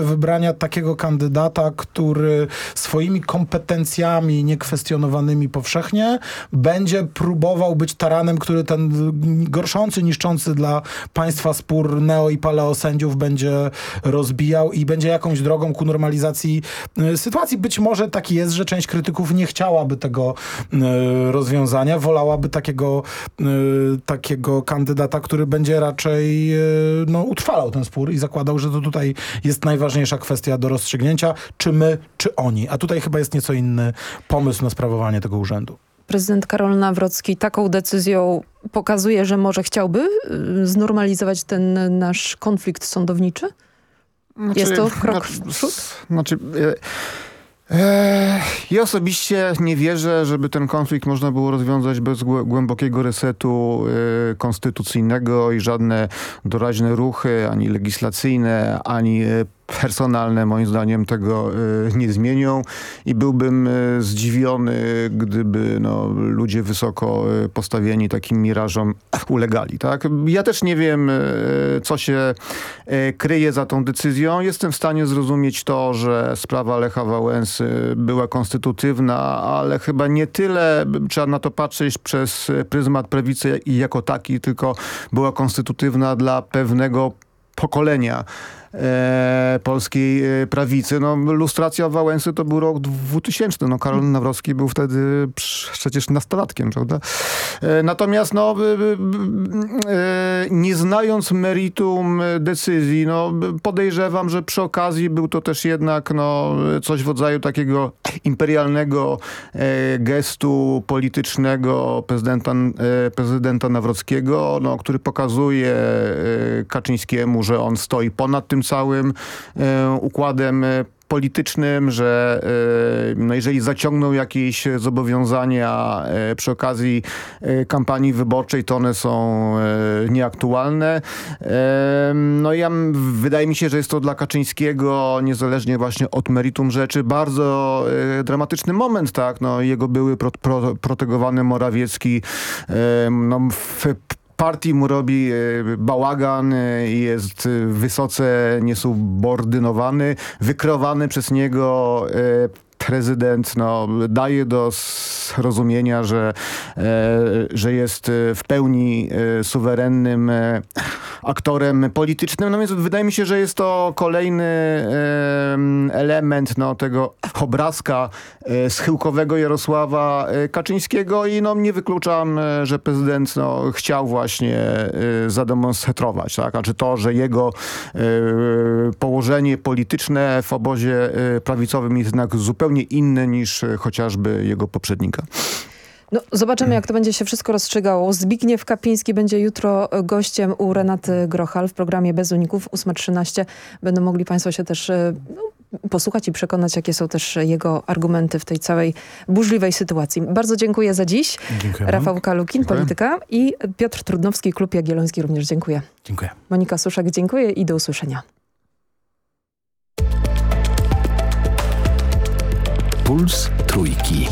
wybrania takiego kandydata, który swoimi kompetencjami niekwestionowanymi powszechnie będzie próbował być taranem, który ten gorszący, niszczący dla państwa spór neo- i paleosędziów będzie rozbijał i będzie jakąś drogą ku normalizacji sytuacji. Być może tak jest, że część krytyków nie chciałaby tego rozwiązania, wolałaby takiego kandydata, który będzie raczej utrwalał ten spór i zakładał, że to tutaj jest najważniejsza kwestia do rozstrzygnięcia, czy my, czy oni. A tutaj chyba jest nieco inny pomysł na sprawowanie tego urzędu. Prezydent Karol Nawrocki taką decyzją pokazuje, że może chciałby znormalizować ten nasz konflikt sądowniczy? Jest to krok w przód? Ja osobiście nie wierzę, żeby ten konflikt można było rozwiązać bez głębokiego resetu konstytucyjnego i żadne doraźne ruchy, ani legislacyjne, ani personalne moim zdaniem tego nie zmienią i byłbym zdziwiony, gdyby ludzie wysoko postawieni takim mirażom ulegali. Tak? Ja też nie wiem, co się kryje za tą decyzją. Jestem w stanie zrozumieć to, że sprawa Lecha Wałęsy była konstytutywna, ale chyba nie tyle trzeba na to patrzeć przez pryzmat prawicy jako taki, tylko była konstytutywna dla pewnego pokolenia polskiej prawicy. Lustracja Wałęsy to był rok 2000. Karol Nawrocki był wtedy przecież nastolatkiem, prawda? Natomiast nie znając meritum decyzji, podejrzewam, że przy okazji był to też jednak coś w rodzaju takiego imperialnego gestu politycznego prezydenta Nawrockiego, który pokazuje Kaczyńskiemu, że on stoi ponad tym całym układem politycznym, że jeżeli zaciągną jakieś zobowiązania przy okazji kampanii wyborczej, to one są nieaktualne. Wydaje mi się, że jest to dla Kaczyńskiego, niezależnie właśnie od meritum rzeczy, bardzo dramatyczny moment, tak? Jego były protegowany Morawiecki w partii mu robi bałagan, jest wysoce niesubordynowany, wykreowany przez niego prezydent daje do zrozumienia, że jest w pełni suwerennym aktorem politycznym. Więc wydaje mi się, że jest to kolejny element tego obrazka schyłkowego Jarosława Kaczyńskiego i nie wykluczam, że prezydent chciał właśnie zademonstrować. Tak? Znaczy to, że jego położenie polityczne w obozie prawicowym jest jednak zupełnie inne niż chociażby jego poprzednika. Zobaczymy, jak to będzie się wszystko rozstrzygało. Zbigniew Kapiński będzie jutro gościem u Renaty Grochal w programie Bez Uników 8:13. Będą mogli państwo się też posłuchać i przekonać, jakie są też jego argumenty w tej całej burzliwej sytuacji. Bardzo dziękuję za dziś. Dziękuję. Rafał Kalukin, Polityka, i Piotr Trudnowski, Klub Jagielloński, również dziękuję. Dziękuję. Monika Suszak, dziękuję i do usłyszenia. Puls Trójki.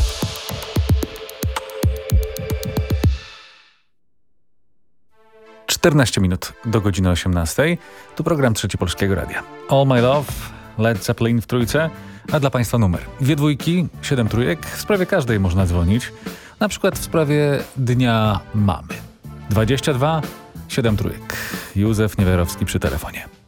Czternaście minut do godziny 18. Tu program Trzeci Polskiego Radia. All My Love, Led Zeppelin w trójce, a dla państwa numer. 2 dwójki, 7 trójek. W sprawie każdej można dzwonić. Na przykład w sprawie Dnia Mamy. 22 7 trójek. Józef Niewiarowski przy telefonie.